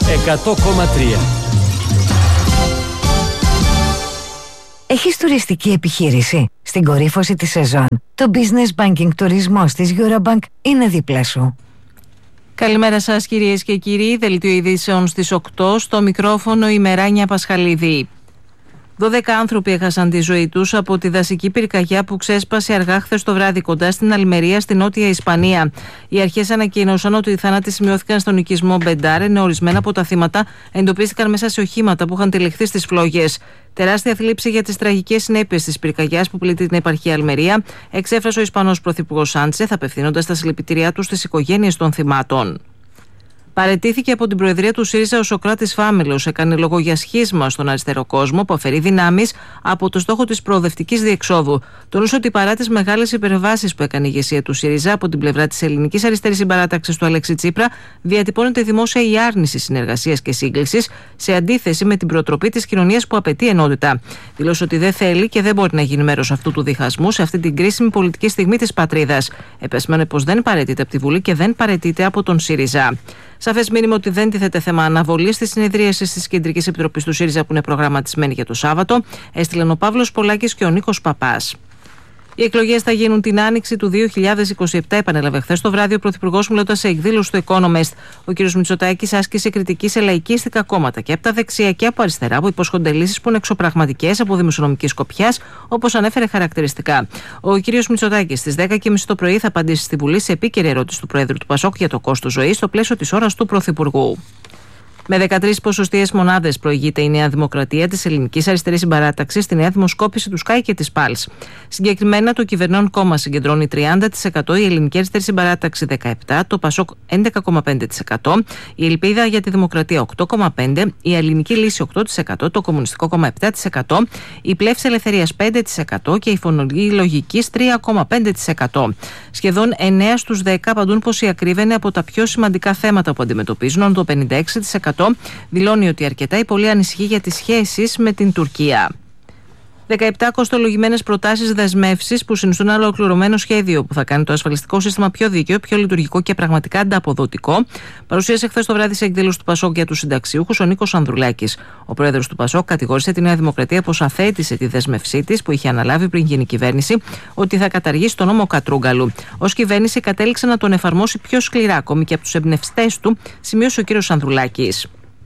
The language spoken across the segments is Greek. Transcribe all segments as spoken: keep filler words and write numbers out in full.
εκατό κόμμα τρία. Έχεις τουριστική επιχείρηση? Στην κορύφωση της σεζόν, το Business Banking τουρισμός της Eurobank είναι δίπλα σου. Καλημέρα σας κυρίες και κύριοι, δελτίο ειδήσεων στις οκτώ, στο μικρόφωνο η Μεράνια Πασχαλίδη. δώδεκα άνθρωποι έχασαν τη ζωή τους από τη δασική πυρκαγιά που ξέσπασε αργά χθες το βράδυ κοντά στην Αλμερία, στη Νότια Ισπανία. Οι αρχές ανακοίνωσαν ότι οι θάνατοι σημειώθηκαν στον οικισμό Μπεντάρ, ενώ ορισμένα από τα θύματα εντοπίστηκαν μέσα σε οχήματα που είχαν τυλιχθεί στις φλόγες. Τεράστια θλίψη για τις τραγικές συνέπειες της πυρκαγιάς που πλήττει την επαρχία Αλμερία εξέφρασε ο Ισπανός Πρωθυπουργός Σάντσεθ, απευθύνοντας τα συλληπιτήριά του στις οικογένειες των θυμάτων. Παραιτήθηκε από την Προεδρία του ΣΥΡΙΖΑ ο Σωκράτης Φάμελος. Έκανε λόγο για σχίσμα στον αριστερό κόσμο που αφαιρεί δυνάμεις από το στόχο της προοδευτικής διεξόδου. Τονούσε ότι παρά τις μεγάλες υπερβάσεις που έκανε η ηγεσία του ΣΥΡΙΖΑ από την πλευρά της ελληνικής αριστερής συμπαράταξης του Αλέξη Τσίπρα, διατυπώνεται δημόσια η άρνηση συνεργασίας και σύγκλησης, σε αντίθεση με την προτροπή της κοινωνίας που απαιτεί ενότητα. Δήλωσε ότι δεν θέλει και δεν μπορεί να γίνει μέρος αυτού του διχασμού σε αυτή την κρίσιμη πολιτική στιγμή της πατρίδας. Επεσμένε πως δεν παραιτείται από τη Βουλή και δεν παραιτείται από τον ΣΥΡΙΖΑ. Σαφές μήνυμα ότι δεν τίθεται θέμα αναβολής της συνεδρίασης της Κεντρικής Επιτροπής του ΣΥΡΙΖΑ που είναι προγραμματισμένη για το Σάββατο, έστειλαν ο Παύλος Πολάκης και ο Νίκος Παπάς. Οι εκλογές θα γίνουν την άνοιξη του δύο χιλιάδες είκοσι επτά, επανέλαβε χθες το βράδυ ο Πρωθυπουργός, μιλώντας σε εκδήλωση στο Economist. Ο κ. Μητσοτάκης άσκησε κριτική σε λαϊκίστικα κόμματα και από τα δεξιά και από αριστερά που υποσχόνται λύσεις που είναι εξωπραγματικές από δημοσιονομική σκοπιάς, όπως ανέφερε χαρακτηριστικά. Ο κ. Μητσοτάκης στις δέκα και μισή το πρωί θα απαντήσει στη Βουλή σε επίκαιρη ερώτηση του Προέδρου του Πασόκ για το κόστος ζωής στο πλαίσιο της ώρας του Πρωθυπουργού. Με δεκατρείς ποσοστιαίες μονάδες προηγείται η Νέα Δημοκρατία της Ελληνικής Αριστερής Συμπαράταξης στη νέα δημοσκόπηση του Sky και της Pulse. Συγκεκριμένα, το κυβερνών κόμμα συγκεντρώνει τριάντα τοις εκατό, η Ελληνική Αριστερή Συμπαράταξη δεκαεπτά τοις εκατό, το Πασόκ έντεκα κόμμα πέντε τοις εκατό, η Ελπίδα για τη Δημοκρατία οκτώ κόμμα πέντε τοις εκατό, η Ελληνική Λύση οκτώ τοις εκατό, το Κομμουνιστικό Κόμμα επτά τοις εκατό, η Πλεύση Ελευθερίας πέντε τοις εκατό και η Φωνή Λογικής τρία κόμμα πέντε τοις εκατό. Σχεδόν εννέα στους δέκα απαντούν πως η ακρίβεια είναι από τα πιο σημαντικά θέματα που αντιμετωπίζουν, αν το πενήντα έξι τοις εκατό δηλώνει ότι αρκετά ή πολύ ανησυχεί για τις σχέσεις με την Τουρκία. δεκαεπτά κοστολογημένες προτάσεις δεσμεύσεις που συνιστούν ένα ολοκληρωμένο σχέδιο που θα κάνει το ασφαλιστικό σύστημα πιο δίκαιο, πιο λειτουργικό και πραγματικά ανταποδοτικό, παρουσίασε χθες το βράδυ σε εκδήλωση του Πασόκ για τους συνταξιούχους ο Νίκος Ανδρουλάκης. Ο πρόεδρος του Πασόκ κατηγόρησε τη Νέα Δημοκρατία πως αθέτησε τη δέσμευσή της που είχε αναλάβει πριν γίνει κυβέρνηση, ότι θα καταργήσει τον νόμο Κατρούγκαλου. Ως κυβέρνηση κατέληξε να τον εφαρμόσει πιο σκληρά ακόμη και από τους εμπνευστές του, σημείωσε ο κ. Ανδρουλάκης.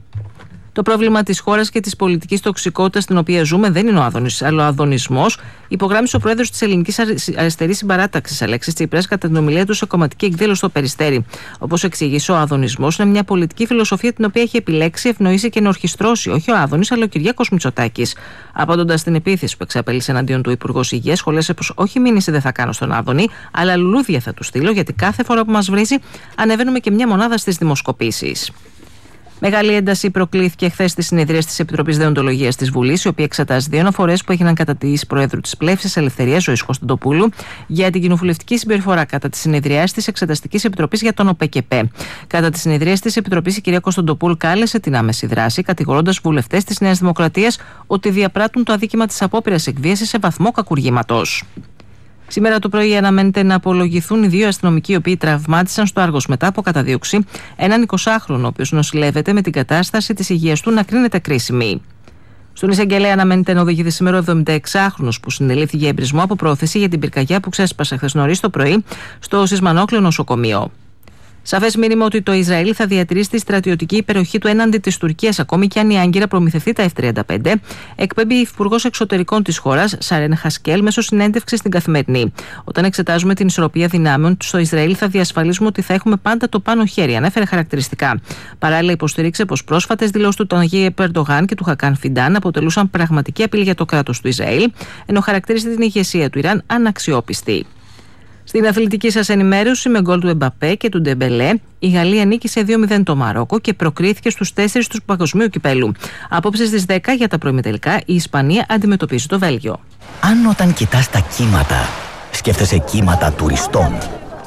Το πρόβλημα της χώρας και της πολιτικής τοξικότητας στην οποία ζούμε δεν είναι ο άδωνης, αλλά ο αδωνισμός, υπογράμμισε ο πρόεδρος της Ελληνικής Αριστερής Συμπαράταξης, Αλέξης Τσίπρας, κατά την ομιλία του σε κομματική εκδήλωση στο Περιστέρι. Όπως εξηγήσε, ο αδωνισμός είναι μια πολιτική φιλοσοφία την οποία έχει επιλέξει, ευνοήσει και ενορχιστρώσει όχι ο Άδωνης, αλλά ο Κυριάκος Μητσοτάκης. Απαντώντας στην επίθεση που εξαπέλυσε εναντίον του Υπουργός Υγείας, σχολίασε πως όχι μήνυση δεν θα κάνω στον Άδωνη, αλλά λουλούδια θα του στείλω, γιατί κάθε φορά που μας βρίζει ανεβαίνουμε και μια μονάδα στις δημοσκοπήσεις. Μεγάλη ένταση προκλήθηκε χθες στη συνεδρία της Επιτροπής Δεοντολογίας της Βουλής, η οποία εξετάζει δύο αναφορές που έγιναν κατά της Προέδρου της Πλεύσης Ελευθερίας, Ζωής Κωνσταντοπούλου, για την κοινοβουλευτική συμπεριφορά κατά τη συνεδρία της Εξεταστικής Επιτροπής για τον ΟΠΕΚΕΠΕ. Κατά τη συνεδρία της Επιτροπής, η κυρία Κωνσταντοπούλου κάλεσε την άμεση δράση, κατηγορώντας βουλευτές της Νέας Δημοκρατίας ότι διαπράττουν το αδίκημα της απόπειρας εκβίασης σε βαθμό κακουργήματος. Σήμερα το πρωί αναμένεται να απολογηθούν οι δύο αστυνομικοί οι οποίοι τραυμάτισαν στο Άργος μετά από καταδίωξη έναν εικοσάχρονο, ο οποίος νοσηλεύεται με την κατάσταση της υγείας του να κρίνεται κρίσιμη. Στον εισαγγελέα αναμένεται να οδηγηθεί σήμερα ο εβδομηνταεξάχρονος που συνελήφθη για εμπρισμό από πρόθεση για την πυρκαγιά που ξέσπασε χθες νωρίς το πρωί στο Σισμανόκλειο νοσοκομείο. Σαφές μήνυμα ότι το Ισραήλ θα διατηρήσει τη στρατιωτική υπεροχή του έναντι της Τουρκίας, ακόμη και αν η Άγκυρα προμηθευτεί τα εφ τριάντα πέντε, εκπέμπει η Υπουργός Εξωτερικών της χώρας, Σαρέν Χασκέλ, μέσω συνέντευξης στην Καθημερινή. Όταν εξετάζουμε την ισορροπία δυνάμεων στο Ισραήλ, θα διασφαλίσουμε ότι θα έχουμε πάντα το πάνω χέρι, ανέφερε χαρακτηριστικά. Παράλληλα, υποστήριξε πως πρόσφατες δηλώσεις του Ταγιέπ Ερντογάν και του Χακάν Φιντάν αποτελούσαν πραγματική απειλή για το κράτος του Ισραήλ, ενώ χαρακτήρισε την ηγεσία του Ιράν αναξιόπιστη. Στην αθλητική σας ενημέρωση, με γκολ του Εμπαπέ και του Ντεμπελέ, η Γαλλία νίκησε δύο μηδέν το Μαρόκο και προκρίθηκε στους τέσσερις του παγκοσμίου κυπέλου. Απόψε στις δέκα για τα προημιτελικά, η Ισπανία αντιμετωπίζει το Βέλγιο. Αν όταν κοιτάς τα κύματα, σκέφτεσαι κύματα τουριστών,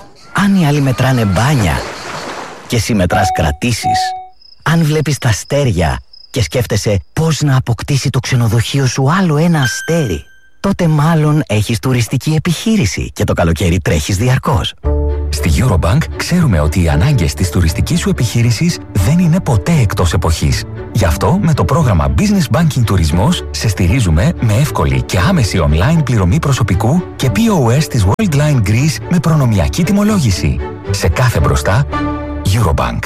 αν οι άλλοι μετράνε μπάνια και εσύ μετράς κρατήσεις, αν βλέπεις τα αστέρια και σκέφτεσαι πώς να αποκτήσει το ξενοδοχείο σου άλλο ένα αστέρι, τότε μάλλον έχεις τουριστική επιχείρηση και το καλοκαίρι τρέχεις διαρκώς. Στη Eurobank ξέρουμε ότι οι ανάγκες της τουριστικής σου επιχείρησης δεν είναι ποτέ εκτός εποχής. Γι' αυτό με το πρόγραμμα Business Banking Τουρισμός σε στηρίζουμε με εύκολη και άμεση online πληρωμή προσωπικού και πι ο ες της Worldline Greece με προνομιακή τιμολόγηση. Σε κάθε μπροστά, Eurobank.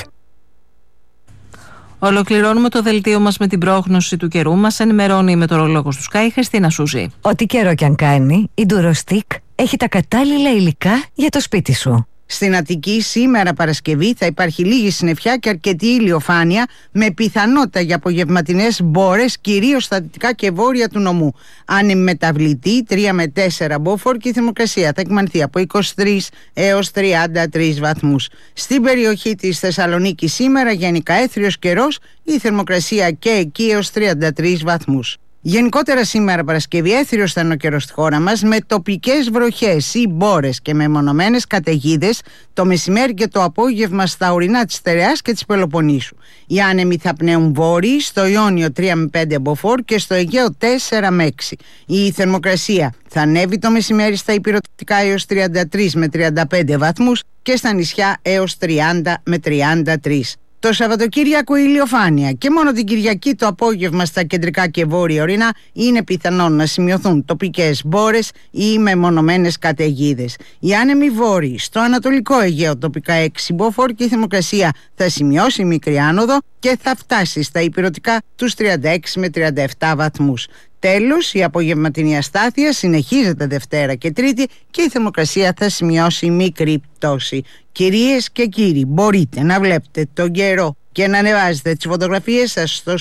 Ολοκληρώνουμε το δελτίο μας με την πρόγνωση του καιρού. Μας ενημερώνει η μετεωρολόγος του Sky, Χριστίνα Σούζη. Ό,τι καιρό κι αν κάνει, η Durostick έχει τα κατάλληλα υλικά για το σπίτι σου. Στην Αττική σήμερα Παρασκευή θα υπάρχει λίγη συννεφιά και αρκετή ηλιοφάνεια με πιθανότητα για απογευματινές μπόρες κυρίως στα δυτικά και βόρεια του νομού. Ανεμεταβλητή τρία με τέσσερα μποφόρ και η θερμοκρασία θα εκμανθεί από είκοσι τρεις έως τριάντα τρεις βαθμούς. Στην περιοχή της Θεσσαλονίκης σήμερα γενικά έθριος καιρός, η θερμοκρασία και εκεί έως τριάντα τρεις βαθμούς. Γενικότερα σήμερα Παρασκευή έθριος θα είναι ο καιρός στη χώρα μας με τοπικές βροχές ή μπόρες και μεμονωμένες καταιγίδες το μεσημέρι και το απόγευμα στα ορεινά της Στερεάς και της Πελοποννήσου. Οι άνεμοι θα πνέουν βόρειοι, στο Ιόνιο τρία με πέντε μποφόρ και στο Αιγαίο τέσσερα με έξι. Η θερμοκρασία θα ανέβει το μεσημέρι στα ηπειρωτικά έως τριάντα τρεις με τριάντα πέντε βαθμούς και στα νησιά έως τριάντα με τριάντα τρεις. Το Σαββατοκύριακο ηλιοφάνεια και μόνο την Κυριακή το απόγευμα στα κεντρικά και βόρεια ορεινά είναι πιθανόν να σημειωθούν τοπικές μπόρες ή μεμονωμένες καταιγίδες. Οι άνεμοι βόρειοι στο Ανατολικό Αιγαίο τοπικά έξι μποφόρ και η θερμοκρασία θα σημειώσει μικρή άνοδο και θα φτάσει στα ηπειρωτικά τους τριάντα έξι με τριάντα επτά βαθμούς. Τέλος, η απογευματινή αστάθεια συνεχίζεται Δευτέρα και Τρίτη και η θερμοκρασία θα σημειώσει μικρή πτώση. Κυρίες και κύριοι, μπορείτε να βλέπετε τον καιρό και να ανεβάζετε τις φωτογραφίες σας στο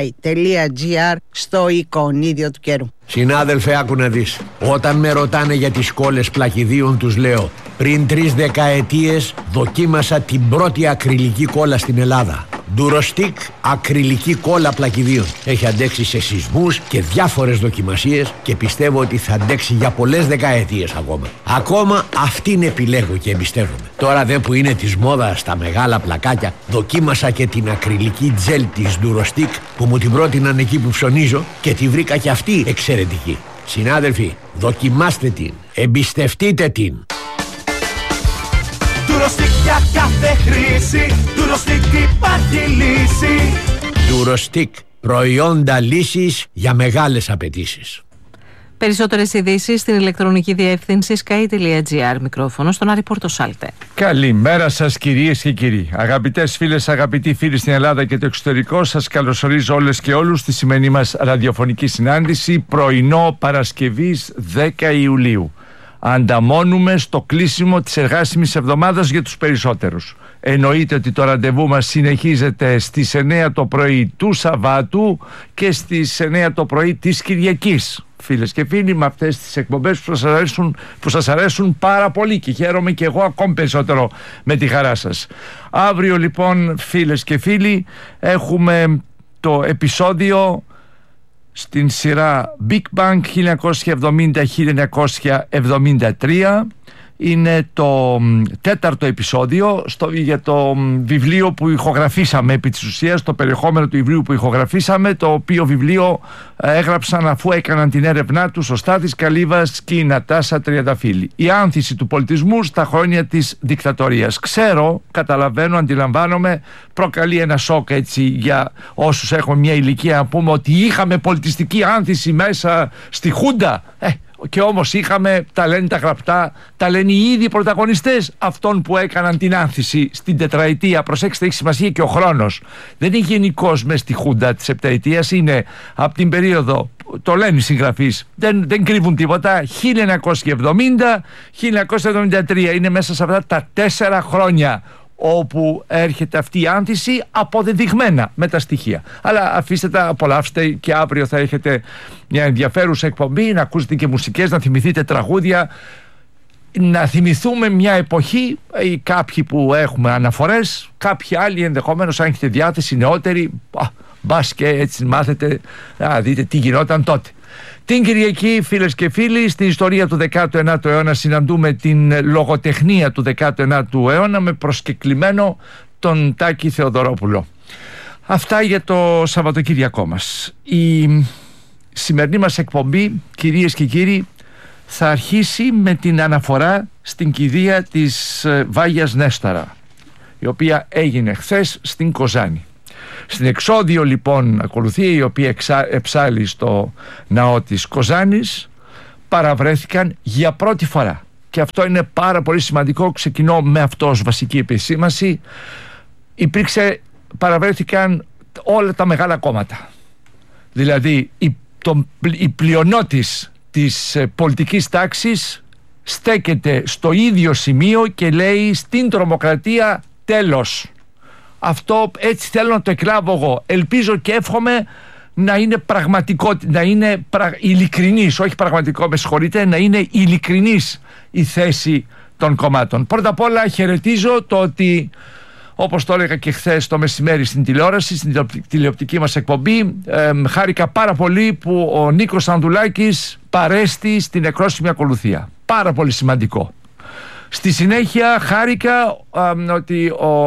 sky.gr στο εικονίδιο του καιρού. Συνάδελφε, άκου να δεις. Όταν με ρωτάνε για τις κόλλες πλακιδίων τους λέω πριν τρεις δεκαετίες δοκίμασα την πρώτη ακριλική κόλλα στην Ελλάδα. Durostick ακριλική κόλλα πλακιδίων. Έχει αντέξει σε σεισμούς και διάφορες δοκιμασίες και πιστεύω ότι θα αντέξει για πολλές δεκαετίες ακόμα. Ακόμα αυτήν επιλέγω και εμπιστεύομαι. Τώρα δε που είναι της μόδας τα μεγάλα πλακάκια, δοκίμασα και την ακριλική τζέλ της Durostick που μου την πρότειναν εκεί που ψωνίζω και τη βρήκα και αυτή εξαιρετική. Συνάδελφοι, δοκιμάστε την, εμπιστευτείτε την. Durostick για κάθε χρήση, Durostick υπάρχει λύση. Durostick, προϊόντα λύσης για μεγάλες απαιτήσεις. Περισσότερες ειδήσεις στην ηλεκτρονική διεύθυνση sky.gr. Μικρόφωνο στον Άρη Πορτοσάλτε. Καλημέρα σας κυρίες και κύριοι. Αγαπητές φίλες, αγαπητοί φίλοι στην Ελλάδα και το εξωτερικό, σας καλωσορίζω όλες και όλους στη σημερινή μας ραδιοφωνική συνάντηση πρωινό Παρασκευής δέκα Ιουλίου. Ανταμώνουμε στο κλείσιμο της εργάσιμης εβδομάδας για τους περισσότερους. Εννοείται ότι το ραντεβού μας συνεχίζεται στις εννέα το πρωί του Σαββάτου και στις εννέα το πρωί της Κυριακής. Φίλες και φίλοι, με αυτές τις εκπομπές που σας αρέσουν, που σας αρέσουν πάρα πολύ και χαίρομαι και εγώ ακόμη περισσότερο με τη χαρά σας. Αύριο λοιπόν, φίλες και φίλοι, έχουμε το επεισόδιο στην σειρά Big Bang χίλια εννιακόσια εβδομήντα με χίλια εννιακόσια εβδομήντα τρία. Είναι το τέταρτο επεισόδιο στο, για το βιβλίο που ηχογραφήσαμε επί της ουσίας, το περιεχόμενο του βιβλίου που ηχογραφήσαμε, το οποίο βιβλίο έγραψαν αφού έκαναν την έρευνά τους ο Στάθης Καλύβας και η Νατάσα Τριανταφύλλη. Η άνθηση του πολιτισμού στα χρόνια της δικτατορίας. Ξέρω, καταλαβαίνω, αντιλαμβάνομαι, προκαλεί ένα σοκ έτσι για όσους έχουν μια ηλικία να πούμε ότι είχαμε πολιτιστική άνθηση μέσα στη Χούντα. Ε, Και όμως είχαμε, τα λένε τα γραπτά, τα λένε οι ίδιοι πρωταγωνιστές αυτών που έκαναν την άνθηση στην τετραετία. Προσέξτε, έχει σημασία και ο χρόνος. Δεν είναι γενικώς μες στη Χούντα της επταετίας, είναι από την περίοδο, το λένε οι συγγραφείς, δεν, δεν κρύβουν τίποτα, χίλια εννιακόσια εβδομήντα με χίλια εννιακόσια εβδομήντα τρία. Είναι μέσα σε αυτά τα τέσσερα χρόνια όπου έρχεται αυτή η άνθηση αποδεδειγμένα με τα στοιχεία. Αλλά αφήστε τα, απολαύστε και αύριο θα έχετε μια ενδιαφέρουσα εκπομπή, να ακούσετε και μουσικές, να θυμηθείτε τραγούδια, να θυμηθούμε μια εποχή, ή κάποιοι που έχουμε αναφορές, κάποιοι άλλοι ενδεχομένως αν έχετε διάθεση νεότεροι, μπας και έτσι μάθετε να δείτε τι γινόταν τότε. Την Κυριακή, φίλες και φίλοι, στην ιστορία του δέκατου ενάτου αιώνα συναντούμε την λογοτεχνία του δέκατου ενάτου αιώνα με προσκεκλημένο τον Τάκη Θεοδωρόπουλο. Αυτά για το Σαββατοκύριακό μας. Η σημερινή μας εκπομπή, κυρίες και κύριοι, θα αρχίσει με την αναφορά στην κηδεία της Βάγιας Νέσταρα, η οποία έγινε χθες στην Κοζάνη. Στην εξώδιο λοιπόν ακολουθία, η οποία εξα... εψάλλει στο ναό της Κοζάνης, παραβρέθηκαν για πρώτη φορά, και αυτό είναι πάρα πολύ σημαντικό. Ξεκινώ με αυτό ως βασική επισήμανση. Υπήρξε, παραβρέθηκαν όλα τα μεγάλα κόμματα, δηλαδή η, το, η πλειονότης της πολιτικής τάξης στέκεται στο ίδιο σημείο και λέει στην τρομοκρατία τέλος. Αυτό έτσι θέλω να το εκλάβω εγώ. Ελπίζω και εύχομαι να είναι πραγματικό, να είναι πρα, ειλικρινής, όχι πραγματικό, με συγχωρείτε, να είναι ειλικρινής η θέση των κομμάτων. Πρώτα απ' όλα χαιρετίζω το ότι, όπως το έλεγα και χθες το μεσημέρι στην τηλεόραση, στην τηλεοπτική μας εκπομπή, ε, χάρηκα πάρα πολύ που ο Νίκος Ανδουλάκης παρέστη στην εκρόσιμη ακολουθία. Πάρα πολύ σημαντικό. Στη συνέχεια χάρηκα ε, ότι ο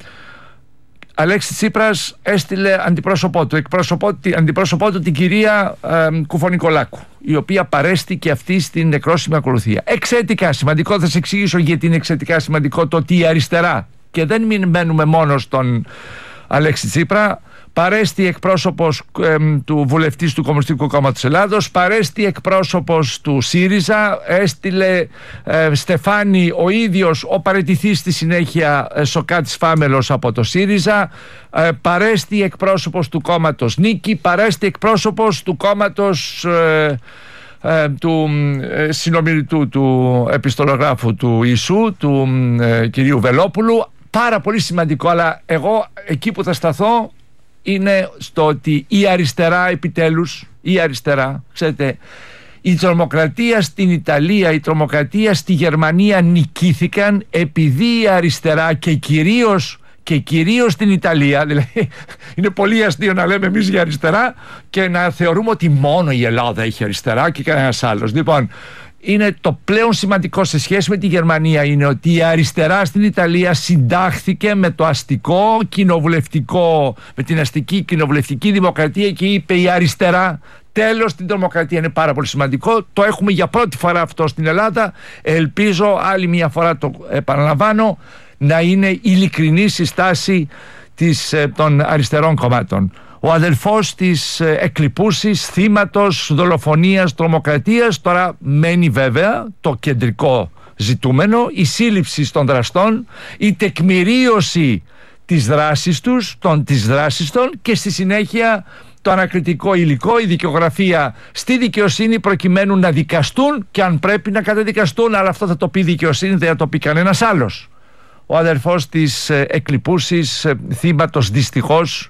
Αλέξης Τσίπρας έστειλε αντιπρόσωπό του, εκπρόσωπό, αντιπρόσωπό του την κυρία ε, Κουφονικολάκου, η οποία παρέστη και αυτή στην εκρόσιμη ακολουθία. Εξαιρετικά σημαντικό, θα σας εξηγήσω γιατί είναι εξαιρετικά σημαντικό το ότι η αριστερά, και δεν μην μένουμε μόνο στον Αλέξη Τσίπρα, παρέστη εκπρόσωπος ε, του βουλευτής του Κομμουνιστικού Κόμματος Ελλάδος, παρέστη εκπρόσωπος του ΣΥΡΙΖΑ, έστειλε ε, Στεφάνη ο ίδιος ο παραιτηθής στη συνέχεια ε, Σοκάτης Φάμελος από το ΣΥΡΙΖΑ, ε, παρέστη εκπρόσωπος του κόμματος Νίκη, παρέστη εκπρόσωπος του κόμματος ε, ε, του ε, συνομιλητού του επιστολογράφου του Ιησού, του ε, κυρίου Βελόπουλου. Πάρα πολύ σημαντικό, αλλά εγώ εκεί που θα σταθώ είναι στο ότι η αριστερά επιτέλους, η αριστερά, ξέρετε, η τρομοκρατία στην Ιταλία, η τρομοκρατία στη Γερμανία νικήθηκαν επειδή η αριστερά και κυρίως, και κυρίως στην Ιταλία, δηλαδή είναι πολύ αστείο να λέμε εμείς για αριστερά και να θεωρούμε ότι μόνο η Ελλάδα έχει αριστερά και κανένας άλλος. Λοιπόν, είναι το πλέον σημαντικό σε σχέση με τη Γερμανία είναι ότι η αριστερά στην Ιταλία συντάχθηκε με το αστικό κοινοβουλευτικό, με την αστική κοινοβουλευτική δημοκρατία και είπε η αριστερά τέλος στην τρομοκρατία. Είναι πάρα πολύ σημαντικό. Το έχουμε για πρώτη φορά αυτό στην Ελλάδα. Ελπίζω άλλη μια φορά, το επαναλαμβάνω, να είναι ειλικρινής η στάση της, των αριστερών κομμάτων. Ο αδελφός της εκλειπούσης θύματος δολοφονίας, τρομοκρατίας, τώρα μένει βέβαια το κεντρικό ζητούμενο, η σύλληψη των δραστών, η τεκμηρίωση της δράσης τους, των, της δράσης των και στη συνέχεια το ανακριτικό υλικό, η δικαιογραφία στη δικαιοσύνη προκειμένου να δικαστούν και αν πρέπει να καταδικαστούν, αλλά αυτό θα το πει η δικαιοσύνη, δεν θα το πει κανένας άλλος. Ο αδελφός της εκλειπούσης θύματος δυστυχώς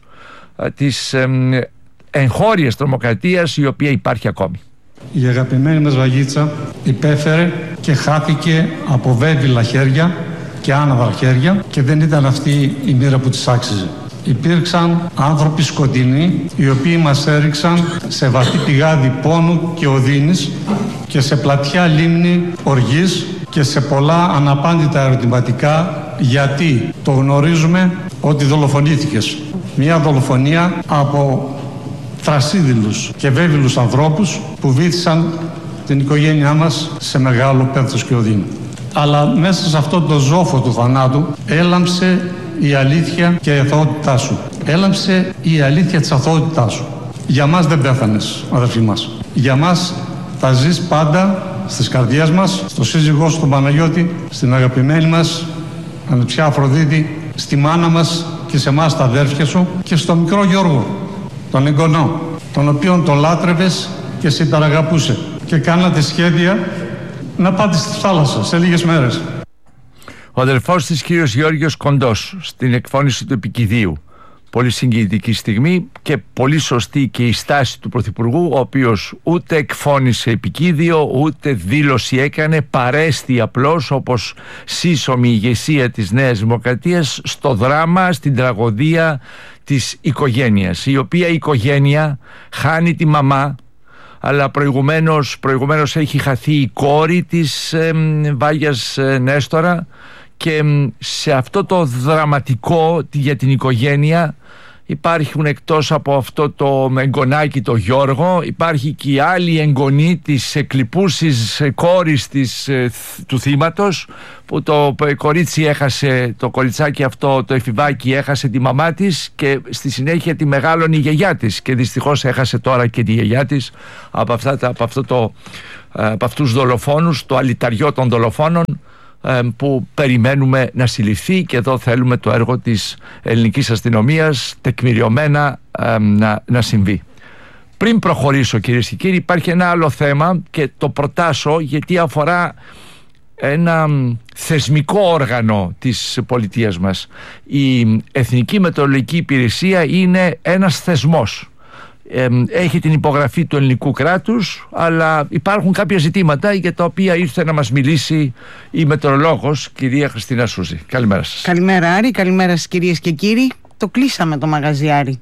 της εγχώριας τρομοκρατίας η οποία υπάρχει ακόμη. Η αγαπημένη μας Βαγίτσα υπέφερε και χάθηκε από βέβυλα χέρια και άναδρα χέρια και δεν ήταν αυτή η μοίρα που της άξιζε. Υπήρξαν άνθρωποι σκοτεινοί οι οποίοι μας έριξαν σε βαθύ πηγάδι πόνου και οδύνης και σε πλατιά λίμνη οργής και σε πολλά αναπάντητα ερωτηματικά γιατί το γνωρίζουμε ότι δολοφονήθηκες. Μια δολοφονία από θρασίδηλους και βέβηλους ανθρώπους που βήθησαν την οικογένειά μας σε μεγάλο πένθος και οδύνη. Αλλά μέσα σε αυτό το ζόφο του θανάτου έλαμψε η αλήθεια και η αθωότητά σου. Έλαμψε η αλήθεια της αθωότητάς σου. Για μας δεν πέθανες, αδερφοί μας. Για μας θα ζεις πάντα στις καρδιές μας, στο σύζυγό σου τον Παναγιώτη, στην αγαπημένη μας ανεψιά Αφροδίτη, στη μάνα μας και σε εμάς τα αδέρφια σου και στο μικρό Γιώργο, τον εγγονό, τον οποίον τον λάτρευες και σε υπεραγαπούσε και κάνατε σχέδια να πάτε στη θάλασσα σε λίγες μέρες. Ο αδελφός της κύριος Γεώργιος Κοντός στην εκφώνηση του επικηδείου. Πολύ συγκινητική στιγμή και πολύ σωστή και η στάση του Πρωθυπουργού, ο οποίος ούτε εκφώνησε επικήδιο ούτε δήλωση έκανε, παρέστη απλώς όπως σύσσωμη ηγεσία της Νέας Δημοκρατίας στο δράμα, στην τραγωδία της οικογένειας, η οποία η οικογένεια χάνει τη μαμά, αλλά προηγουμένως, προηγουμένως έχει χαθεί η κόρη της ε, Βάγιας ε, Νέστορα και σε αυτό το δραματικό για την οικογένεια Υπάρχουν εκτός από αυτό το εγγονάκι το Γιώργο, υπάρχει και η άλλη εγγονή της εκλειπούσης κόρης της, του θύματος, που το κορίτσι έχασε, το κοριτσάκι αυτό, το εφηβάκι έχασε τη μαμά της και στη συνέχεια τη μεγάλωνε η γιαγιά της, και δυστυχώς έχασε τώρα και τη γιαγιά της από, αυτά, από, αυτό το, από αυτούς τους δολοφόνους, το αλυταριό των δολοφόνων, που περιμένουμε να συλληφθεί, και εδώ θέλουμε το έργο της ελληνικής αστυνομίας τεκμηριωμένα να, να συμβεί. Πριν προχωρήσω, κυρίες και κύριοι, υπάρχει ένα άλλο θέμα και το προτάσω γιατί αφορά ένα θεσμικό όργανο της πολιτείας μας. Η Εθνική Μετεωρολογική Υπηρεσία είναι ένας θεσμός. Έχει την υπογραφή του ελληνικού κράτους, αλλά υπάρχουν κάποια ζητήματα για τα οποία ήρθε να μας μιλήσει η μετεωρολόγος κυρία Χριστίνα Σούζη. Καλημέρα σας. Καλημέρα Άρη, καλημέρα στις κυρίες και κύριοι. Το κλείσαμε το μαγαζί, Άρη,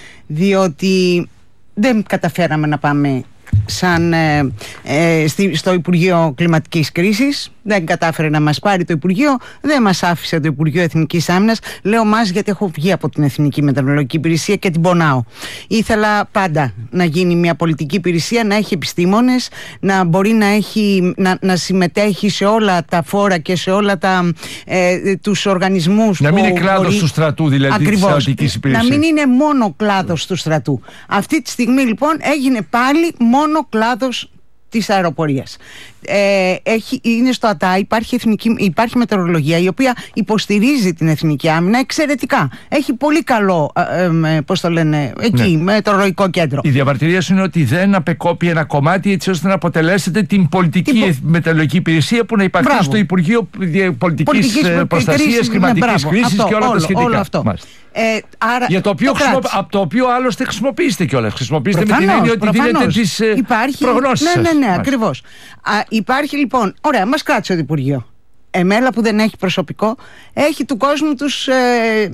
διότι δεν καταφέραμε να πάμε σαν ε, ε, στη, στο Υπουργείο Κλιματικής Κρίσης. Δεν κατάφερε να μας πάρει το Υπουργείο, δεν μας άφησε το Υπουργείο Εθνικής Άμυνας. Λέω μας γιατί έχω βγει από την Εθνική Μετεωρολογική Υπηρεσία και την πονάω. Ήθελα πάντα να γίνει μια πολιτική υπηρεσία, να έχει επιστήμονες, να μπορεί να, έχει, να, να συμμετέχει σε όλα τα φόρα και σε όλα τα, ε, τους οργανισμούς. Να που μην είναι κλάδος μπορεί... του στρατού, δηλαδή της στρατιωτικής υπηρεσίας. Να μην είναι μόνο κλάδος του στρατού. Αυτή τη στιγμή λοιπόν έγινε πάλι μόνο κλάδος της αεροπορίας. Ε, έχει, είναι στο ΑΤΑ, υπάρχει, εθνική, υπάρχει μετεωρολογία η οποία υποστηρίζει την εθνική άμυνα εξαιρετικά. Έχει πολύ καλό ε, ε, πώς το λένε, εκεί, ναι, μετεωρολογικό κέντρο. Η διαμαρτυρία σου είναι ότι δεν απεκόπει ένα κομμάτι έτσι ώστε να αποτελέσετε την πολιτική την... μετεωρολογική υπηρεσία που να υπάρχει μπράβο. Στο Υπουργείο Πολιτικής Προστασίας, Κλιματικής ναι, Κρίσης και όλα όλο, τα σχετικά. Όλο αυτό. Ε, άρα, για το οποίο, το χρησιμο... από το οποίο άλλωστε χρησιμοποιήσετε κιόλας. Χρησιμοποιήστε προφανώς, με την έννοια ότι προφανώς. δίνετε τις υπάρχει... προγνώσεις. Ναι, ναι, ναι, σας. ακριβώς. Α, υπάρχει λοιπόν, ωραία, μας κράτησε το Υπουργείο. Εμέλα που δεν έχει προσωπικό, έχει του κόσμου τους, ε,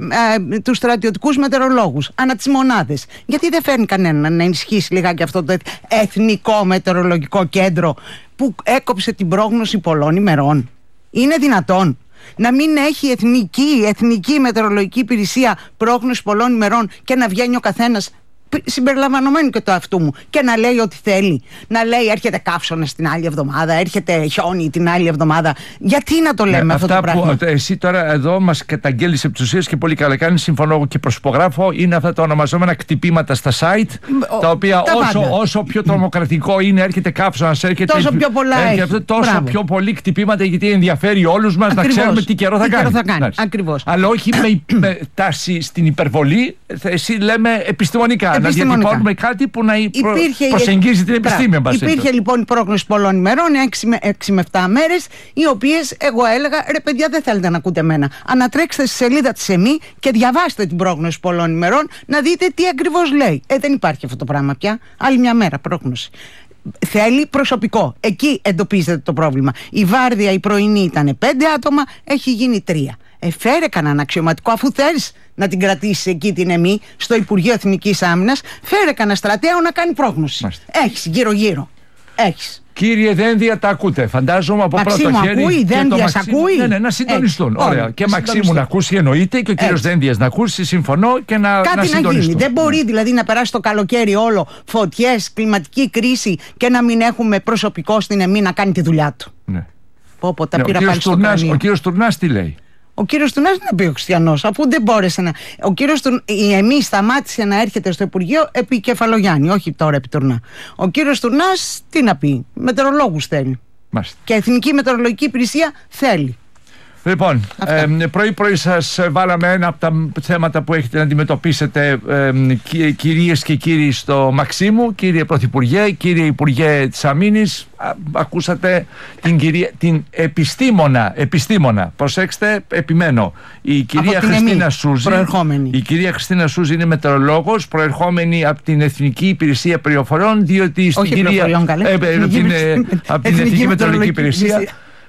ε, τους στρατιωτικούς μετεωρολόγους, ανά τις μονάδες. Γιατί δεν φέρνει κανέναν να ενισχύσει λιγάκι αυτό το Εθνικό Μετεωρολογικό Κέντρο που έκοψε την πρόγνωση πολλών ημερών? Είναι δυνατόν να μην έχει εθνική, εθνική μετεωρολογική υπηρεσία πρόγνωση πολλών ημερών και να βγαίνει ο καθένας, συμπεριλαμβανομένου και το αυτού μου, και να λέει ό,τι θέλει? Να λέει έρχεται καύσωνας την άλλη εβδομάδα, έρχεται χιόνι την άλλη εβδομάδα. Γιατί να το λέμε ναι, αυτό το πράγμα? Αυτά που εσύ τώρα εδώ μας καταγγέλεις επί της ουσίας και πολύ καλά κάνεις, συμφωνώ και προσυπογράφω, είναι αυτά τα ονομαζόμενα κτυπήματα στα site, ο, τα οποία τα όσο, όσο πιο τρομοκρατικό είναι, έρχεται καύσωνας, έρχεται τόσο πιο πολλά έρχεται, έχει. τόσο Μπράβο. πιο πολύ κτυπήματα, γιατί ενδιαφέρει όλους μας. Ακριβώς. Να ξέρουμε τι καιρό θα τι κάνει, θα κάνει. Ακριβώς. Αλλά όχι με, με τάση στην υπερβολή. Εσύ λέμε επιστημονικά. Να διατυπώνουμε κάτι που να υπήρχε, προσεγγίζει την επιστήμη. Υπήρχε λοιπόν η πρόγνωση πολλών ημερών, έξι με επτά μέρες, οι οποίες εγώ έλεγα ρε παιδιά, δεν θέλετε να ακούτε εμένα. Ανατρέξτε στη σελίδα της ΕΜΗ και διαβάστε την πρόγνωση πολλών ημερών να δείτε τι ακριβώς λέει. Ε, δεν υπάρχει αυτό το πράγμα πια. Άλλη μια μέρα πρόγνωση. Θέλει προσωπικό. Εκεί εντοπίζεται το πρόβλημα. Η βάρδια η πρωινή ήταν πέντε άτομα, έχει γίνει τρία. Ε, φέρε κανέναν αξιωματικό, αφού θέλεις να την κρατήσεις εκεί την ΕΜΗ, στο Υπουργείο Εθνικής Άμυνας, φέρε κανένα στρατέο να κάνει πρόγνωση. Έχεις γύρω-γύρω. Έχεις. Κύριε Δένδια, τα ακούτε. Φαντάζομαι από Μαξίμου πρώτο χέρι. Ακούει, Δένδιας ακούει. Ναι, ναι, να συντονιστούν. Έτσι. Ωραία. Και Μαξίμου να ακούσει εννοείται και ο κύριος Δένδιας να ακούσει. Συμφωνώ και να, κάτι να συντονιστούν. Να γίνει. Δεν μπορεί δηλαδή να περάσει το καλοκαίρι όλο φωτιές, κλιματική κρίση και να μην έχουμε προσωπικό στην ΕΜΗ να κάνει τη δουλειά του. Ναι. Πω, πω, τα ναι, πήρα ο πάλι στο κρανίο. Ο κύριος Τουρνάς τι λέει? Ο κύριος Τουρνάς δεν πει ο Χριστιανός, αφού δεν μπόρεσε να. Ο κύριος Τουρ... Η ΕΜΗ σταμάτησε να έρχεται στο Υπουργείο επί Κεφαλογιάννη, όχι τώρα επί Τουρνά. Ο κύριος Τουρνάς τι να πει? Μετεωρολόγους θέλει. Μάλιστα. Και Εθνική Μετεωρολογική Υπηρεσία θέλει. Λοιπόν, ε, πρωί-πρωί σας βάλαμε ένα από τα θέματα που έχετε να αντιμετωπίσετε, ε, κυ, κυρίες και κύριοι, στο Μαξίμου. Κύριε Πρωθυπουργέ, κύριε Υπουργέ της Αμήνης, α, ακούσατε την, κυρία, την επιστήμονα, επιστήμονα, προσέξτε, επιμένω, η κυρία Χριστίνα Σούζη. Η κυρία Χριστίνα Σούζη είναι μετεωρολόγος, προερχόμενη από την Εθνική Υπηρεσία Πληροφοριών, διότι στην Όχι κυρία, πληροφοριών, καλέ. Ε, ε, από την, ε, από την Εθνική Μετεωρολογική Υπηρεσία.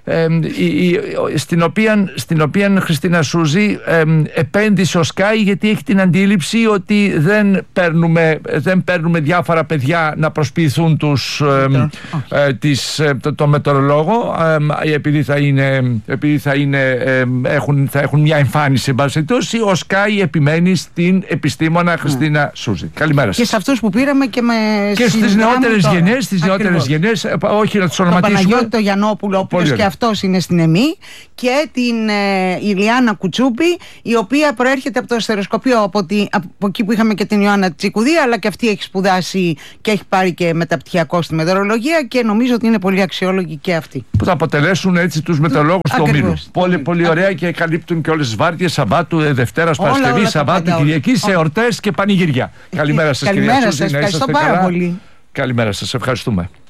ε, η, η, στην, οποία, στην οποία Χριστίνα Σούζη ε, επένδυσε ο Sky, γιατί έχει την αντίληψη ότι δεν παίρνουμε, δεν παίρνουμε διάφορα παιδιά να προσποιηθούν τους, ε, ε, τις, ε, το, το μετεωρολόγο, ε, επειδή θα είναι, επειδή θα, είναι ε, έχουν, θα έχουν μια εμφάνιση εν πάση περιπτώσει. Ο Sky επιμένει στην επιστήμονα Χριστίνα mm. Σούζη. Καλημέρα σας. Και σε αυτούς που πήραμε και με και στις νεότερες γενιές, στις νεότερες γενιές, όχι να τους ονοματίσουμε. Τον Παναγιώτη το Γιαννόπουλο, ο οποίος και αυτός είναι στην ΕΜΗ, και την ε, Ηλιάνα Κουτσούπη, η οποία προέρχεται από το αστεροσκοπείο, από, τη, από εκεί που είχαμε και την Ιωάννα Τσικουδή, αλλά και αυτή έχει σπουδάσει και έχει πάρει και μεταπτυχιακό στη μετεωρολογία, και νομίζω ότι είναι πολύ αξιόλογη και αυτή. Που θα αποτελέσουν έτσι τους μετεωρολόγους του ομίλου. Πολύ, πολύ ωραία, και καλύπτουν και όλες τις βάρδιες Σαββάτου, Δευτέρας, Παρασκευής, Σαββάτου, Κυριακής, σε εορτές και πανηγυριά. Καλημέρα σας, κυρία Σούζη. Ευχαριστώ πάρα πολύ. Καλημέρα σας, ευχαριστούμε.